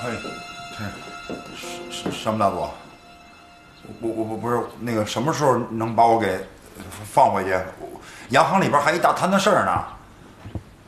嘿，什么大佐？我不是那个什么时候能把我给放回去？银行里边还一大摊子事儿呢。